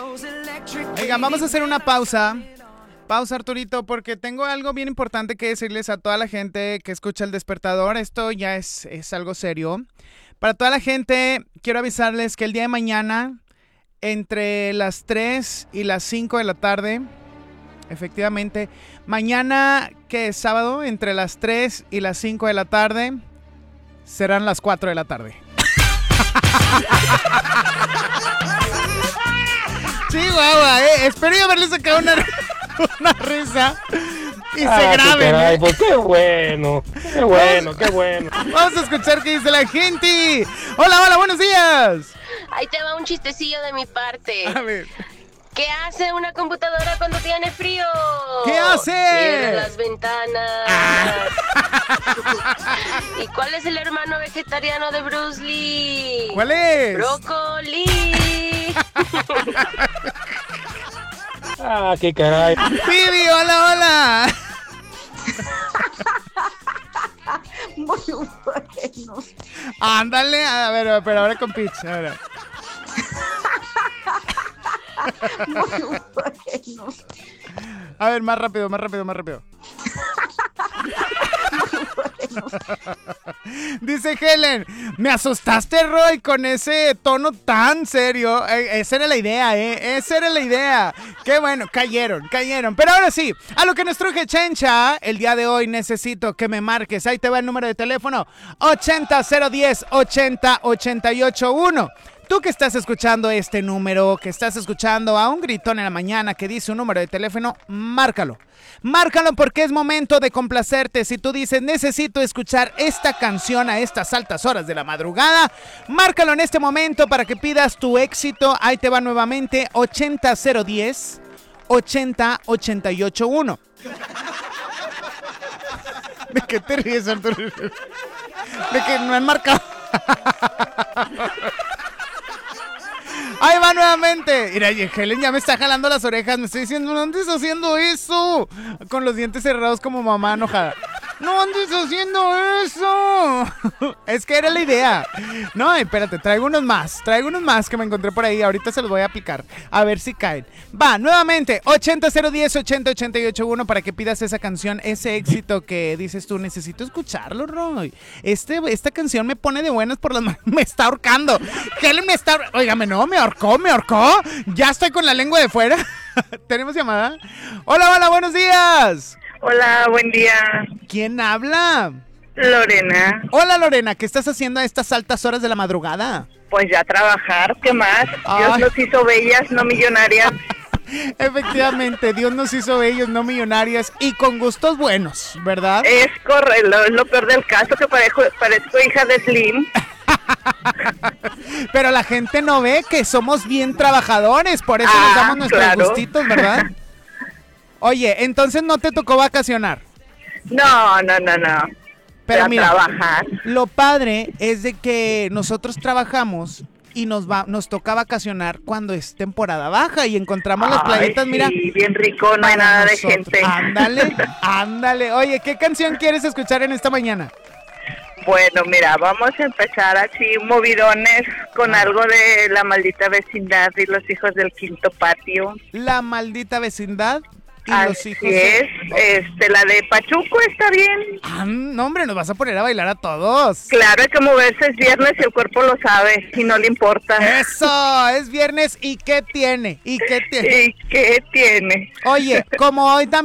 Oigan, vamos a hacer una pausa. Pausa, Arturito, porque tengo algo bien importante que decirles a toda la gente que escucha El Despertador. Esto ya es algo serio. Para toda la gente, quiero avisarles que el día de mañana, entre las 3 y las 5 de la tarde, efectivamente, mañana, que es sábado, entre las 3 y las 5 de la tarde, serán las 4 de la tarde. Chihuahua, espero yo haberle sacado una risa y se graben. Caray, pues qué bueno. Vamos a escuchar qué dice la gente. Hola, buenos días. Ahí te va un chistecillo de mi parte. A ver. ¿Qué hace una computadora cuando tiene frío? ¿Qué hace? Cierra las ventanas. ¿Y cuál es el hermano vegetariano de Bruce Lee? ¿Cuál es? Brócoli. Qué caray. Vivi, hola. Muy bueno. Ándale, a ver, pero ahora con pitch, a ver. Muy bueno. A ver, más rápido. Dice Helen, me asustaste, Roy, con ese tono tan serio. Esa era la idea, esa era la idea. Qué bueno, cayeron. Pero ahora sí, a lo que nos truje Chencha, el día de hoy necesito que me marques. Ahí te va el número de teléfono, 80-010-80-881. Tú que estás escuchando este número, que estás escuchando a un gritón en la mañana que dice un número de teléfono, márcalo. Márcalo porque es momento de complacerte. Si tú dices, necesito escuchar esta canción a estas altas horas de la madrugada, márcalo en este momento para que pidas tu éxito. Ahí te va nuevamente, 80-010-80-881. ¿De qué te ríes, Arturo? De que no han marcado. Ahí va nuevamente. Mira, Helen ya me está jalando las orejas. Me está diciendo, no andes haciendo eso. Con los dientes cerrados como mamá enojada. No andes haciendo eso. Es que era la idea. No, espérate, traigo unos más que me encontré por ahí. Ahorita se los voy a aplicar. A ver si caen. Va, nuevamente, 80-010-80-881 para que pidas esa canción, ese éxito que dices tú, necesito escucharlo, Roy. Esta canción me pone de buenas por las manos. Me está ahorcando. Helen me está... Óigame, no, me ahorcó. Ya estoy con la lengua de fuera. ¿Tenemos llamada? Hola, buenos días. Hola, buen día. ¿Quién habla? Lorena. Hola, Lorena, ¿qué estás haciendo a estas altas horas de la madrugada? Pues ya trabajar, ¿qué más? Ay. Dios nos hizo bellas, no millonarias. Efectivamente, Dios nos hizo bellos, no millonarias y con gustos buenos, ¿verdad? Es correcto, es lo peor del caso, que parezco hija de Slim. Pero la gente no ve que somos bien trabajadores, por eso nos damos nuestros gustitos, ¿verdad? Oye, entonces no te tocó vacacionar. No. Pero mira, trabajar. Lo padre es de que nosotros trabajamos y nos toca vacacionar cuando es temporada baja y encontramos las playitas, sí, mira. Bien rico, no hay nada de gente. Ándale. Oye, ¿qué canción quieres escuchar en esta mañana? Bueno, mira, vamos a empezar así movidones con algo de La Maldita Vecindad y Los Hijos del Quinto Patio. La Maldita Vecindad y Así Los Hijos es, la de Pachuco está bien. No, hombre, nos vas a poner a bailar a todos. Claro, hay que moverse, es viernes y el cuerpo lo sabe y no le importa. Eso, es viernes, ¿y qué tiene? ¿Y qué tiene? Oye, como hoy también